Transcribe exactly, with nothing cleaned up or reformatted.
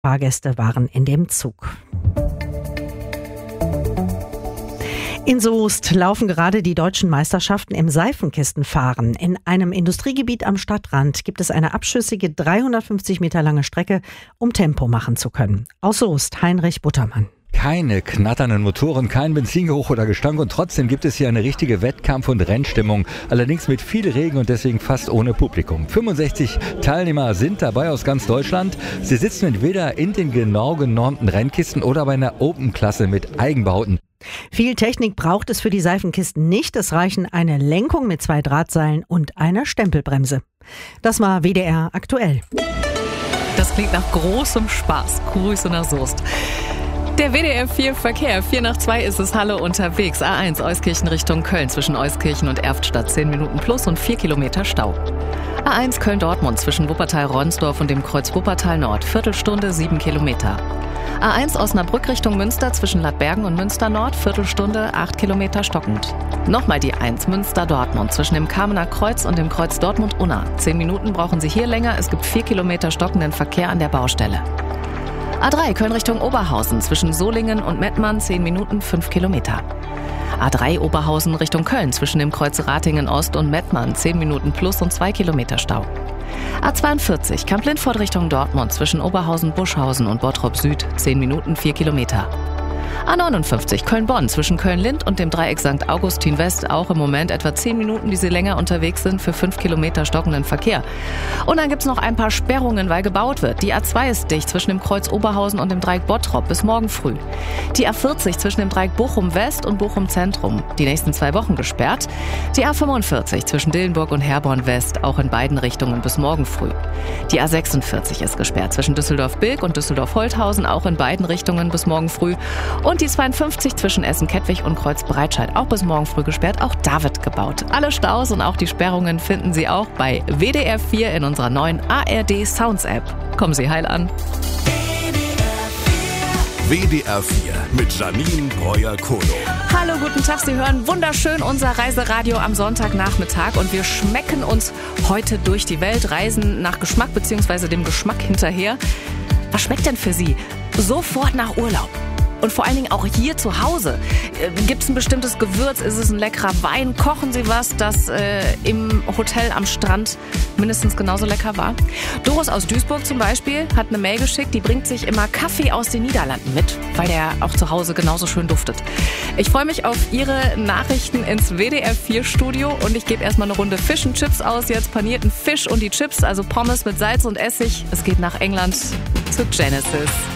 Fahrgäste waren in dem Zug. In Soest laufen gerade die deutschen Meisterschaften im Seifenkistenfahren. In einem Industriegebiet am Stadtrand gibt es eine abschüssige dreihundertfünfzig Meter lange Strecke, um Tempo machen zu können. Aus Soest, Heinrich Buttermann. Keine knatternden Motoren, kein Benzingeruch oder Gestank und trotzdem gibt es hier eine richtige Wettkampf- und Rennstimmung. Allerdings mit viel Regen und deswegen fast ohne Publikum. fünfundsechzig Teilnehmer sind dabei aus ganz Deutschland. Sie sitzen entweder in den genau genormten Rennkisten oder bei einer Open-Klasse mit Eigenbauten. Viel Technik braucht es für die Seifenkisten nicht. Es reichen eine Lenkung mit zwei Drahtseilen und eine Stempelbremse. Das war W D R aktuell. Das klingt nach großem Spaß. Grüße nach Soest. Der W D R vier Verkehr. vier nach zwei ist es, Halle unterwegs. A eins Euskirchen Richtung Köln zwischen Euskirchen und Erftstadt. zehn Minuten plus und vier Kilometer Stau. A eins Köln-Dortmund zwischen Wuppertal-Ronsdorf und dem Kreuz Wuppertal-Nord. Viertelstunde, sieben Kilometer. A eins Osnabrück Richtung Münster zwischen Ladbergen und Münster-Nord. Viertelstunde, acht Kilometer stockend. Nochmal die eins Münster-Dortmund zwischen dem Kamener Kreuz und dem Kreuz Dortmund-Unna. zehn Minuten brauchen Sie hier länger. Es gibt vier Kilometer stockenden Verkehr an der Baustelle. A drei Köln Richtung Oberhausen zwischen Solingen und Mettmann, zehn Minuten, fünf Kilometer. A drei Oberhausen Richtung Köln zwischen dem Kreuz Ratingen Ost und Mettmann, zehn Minuten plus und zwei Kilometer Stau. A zweiundvierzig Kamp-Lindfort Richtung Dortmund zwischen Oberhausen, Buschhausen und Bottrop Süd, zehn Minuten, vier Kilometer. A neunundfünfzig Köln-Bonn zwischen Köln-Lind und dem Dreieck Sankt Augustin West, auch im Moment etwa zehn Minuten, die Sie länger unterwegs sind für fünf Kilometer stockenden Verkehr. Und dann gibt's noch ein paar Sperrungen, weil gebaut wird. Die A zwei ist dicht zwischen dem Kreuz Oberhausen und dem Dreieck Bottrop bis morgen früh. Die A vierzig zwischen dem Dreieck Bochum West und Bochum Zentrum, die nächsten zwei Wochen gesperrt. Die A fünfundvierzig zwischen Dillenburg und Herborn West, auch in beiden Richtungen bis morgen früh. Die A sechsundvierzig ist gesperrt zwischen Düsseldorf-Bilk und Düsseldorf-Holthausen, auch in beiden Richtungen bis morgen früh. Und die zweiundfünfzig zwischen Essen-Kettwig und Kreuz-Breitscheid auch bis morgen früh gesperrt. Auch da wird gebaut. Alle Staus und auch die Sperrungen finden Sie auch bei W D R vier in unserer neuen A R D Sounds App. Kommen Sie heil an. W D R vier mit Janine Breuer-Kolo. Hallo, guten Tag. Sie hören wunderschön unser Reiseradio am Sonntagnachmittag und wir schmecken uns heute durch die Welt, reisen nach Geschmack bzw. dem Geschmack hinterher. Was schmeckt denn für Sie sofort nach Urlaub? Und vor allen Dingen auch hier zu Hause. Gibt es ein bestimmtes Gewürz? Ist es ein leckerer Wein? Kochen Sie was, das äh, im Hotel am Strand mindestens genauso lecker war? Doris aus Duisburg zum Beispiel hat eine Mail geschickt, die bringt sich immer Kaffee aus den Niederlanden mit, weil der auch zu Hause genauso schön duftet. Ich freue mich auf Ihre Nachrichten ins W D R vier Studio und ich gebe erstmal eine Runde Fish und Chips aus. Jetzt panierten Fisch und die Chips, also Pommes mit Salz und Essig. Es geht nach England zu Genesis.